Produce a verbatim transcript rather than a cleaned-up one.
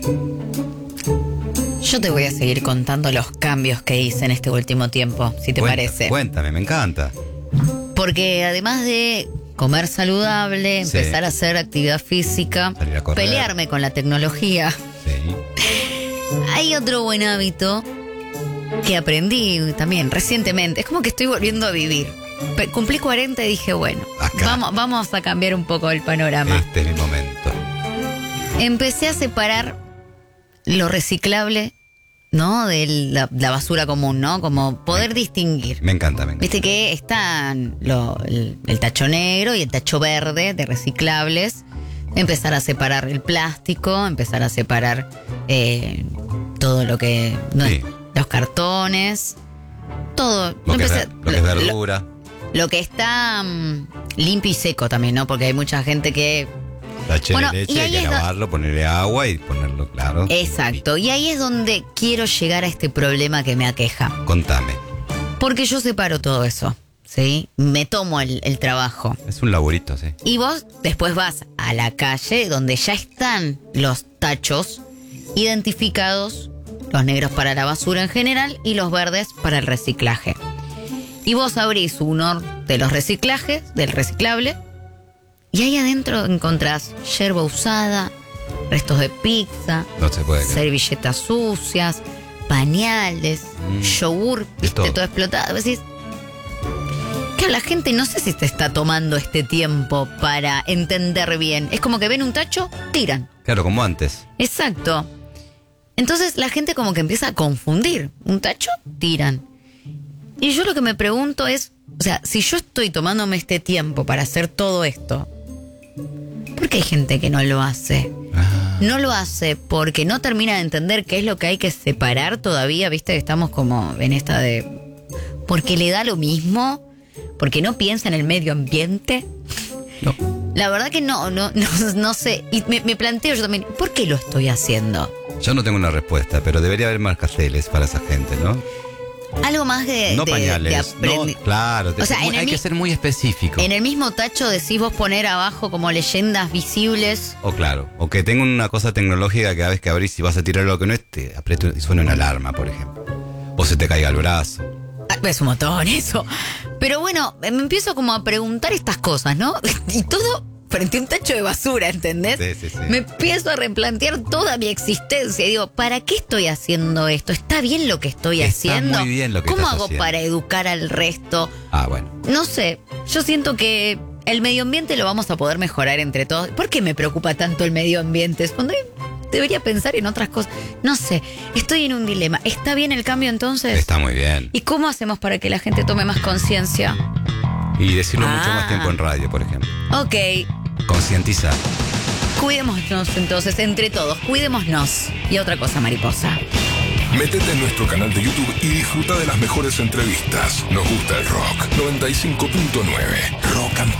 Yo te voy a seguir contando los cambios que hice en este último tiempo, si te Cuenta, parece. Cuéntame, me encanta. Porque además de comer saludable, Sí. empezar a hacer actividad física, Salir a correr. pelearme con la tecnología, Sí. hay otro buen hábito que aprendí también recientemente. Es como que estoy volviendo a vivir. Pe- Cumplí cuarenta y dije, bueno, Acá. vamos, vamos a cambiar un poco el panorama. Este es mi momento. Empecé a separar lo reciclable, ¿no? De la, la basura común, ¿no? Como poder distinguir. Me encanta, me encanta. Viste que están lo- el, el tacho negro y el tacho verde de reciclables. Empezar a separar el plástico, empezar a separar eh, todo lo que... no es- Sí. los cartones, todo. Lo que, es, Empecé- ver- lo que es lo- verdura. lo que está mm, limpio y seco también, ¿no? Porque hay mucha gente que... Tache Bueno, de y leche, ahí hay que es do- lavarlo, ponerle agua y ponerlo claro. Exacto. Y ahí es donde quiero llegar a este problema que me aqueja. Contame. Porque yo separo todo eso, ¿sí? Me tomo el, el trabajo. Es un laburito, sí. Y vos después vas a la calle donde ya están los tachos identificados, los negros para la basura en general y los verdes para el reciclaje. Y vos abrís uno de los reciclajes, del reciclable, y ahí adentro encontrás yerba usada, restos de pizza, No se puede creer. servilletas sucias, pañales, Mm. yogur, De viste, todo. todo explotado. Vos decís, que la gente no sé si te está tomando este tiempo para entender bien. Es como que ven un tacho, tiran. Claro, como antes. Exacto. Entonces la gente como que empieza a confundir. Un tacho, tiran. Y yo lo que me pregunto es, o sea, si yo estoy tomándome este tiempo para hacer todo esto, ¿por qué hay gente que no lo hace? Ah, No lo hace porque no termina de entender qué es lo que hay que separar todavía, viste que estamos como en esta de... Porque le da lo mismo, porque no piensa en el medio ambiente. no. La verdad que no, no, no, no sé. Y me, me planteo yo también, ¿por qué lo estoy haciendo? Yo no tengo una respuesta, pero debería haber más carteles para esa gente, ¿no? Algo más de... No de- pañales. de no, aprendi- claro, O sea, muy- en el hay mi- que ser muy específico. En el mismo tacho decís vos poner abajo como leyendas visibles. O claro, o que tenga una cosa tecnológica que cada vez que abrís y vas a tirar lo que no es, te aprieta y suena una alarma, por ejemplo. O se te caiga el brazo. Ah, es un montón eso. Pero bueno, me empiezo como a preguntar estas cosas, ¿no? Y todo frente a un tacho de basura, ¿entendés? Sí, sí, sí. Me empiezo a replantear toda mi existencia. Y digo, ¿para qué estoy haciendo esto? ¿Está bien lo que estoy Está haciendo? muy bien lo que ¿Cómo estás hago haciendo. para educar al resto? Ah, bueno. No sé, yo siento que el medio ambiente lo vamos a poder mejorar entre todos. ¿Por qué me preocupa tanto el medio ambiente? Es cuando debería pensar en otras cosas. No sé, estoy en un dilema. ¿Está bien el cambio entonces? Está muy bien. ¿Y cómo hacemos para que la gente tome más conciencia? Y decirlo Ah. mucho más tiempo en radio, por ejemplo. Ok, Concientizar. cuidémonos entonces, entre todos, cuidémonos. Y otra cosa, mariposa. Métete en nuestro canal de YouTube y disfruta de las mejores entrevistas. Nos gusta el rock. noventa y cinco punto nueve. Rock and